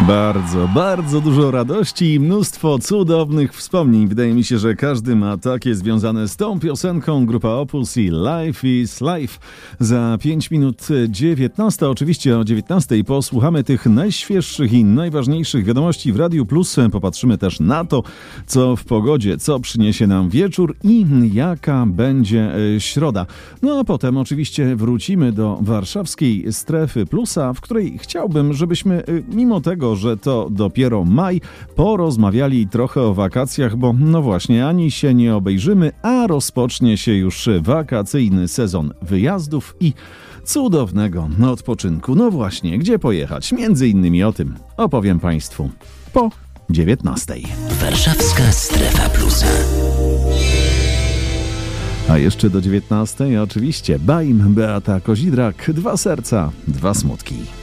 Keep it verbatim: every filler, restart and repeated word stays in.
Bardzo, bardzo dużo radości i mnóstwo cudownych wspomnień. Wydaje mi się, że każdy ma takie związane z tą piosenką. Grupa Opus i Life is Life. Za pięć minut dziewiętnasta, oczywiście o dziewiętnastej posłuchamy tych najświeższych i najważniejszych wiadomości w Radiu Plus. Popatrzymy też na to, co w pogodzie, co przyniesie nam wieczór i jaka będzie środa. No a potem oczywiście wrócimy do warszawskiej strefy Plusa, w której chciałbym, żebyśmy mimo tego, że to dopiero maj, porozmawiali trochę o wakacjach, bo no właśnie, ani się nie obejrzymy, a rozpocznie się już wakacyjny sezon wyjazdów i cudownego odpoczynku. No właśnie, gdzie pojechać? Między innymi o tym opowiem Państwu po dziewiętnastej. Warszawska Strefa Plusa. A jeszcze do dziewiętnastej oczywiście Baim, Beata Kozidrak, Dwa serca, dwa smutki.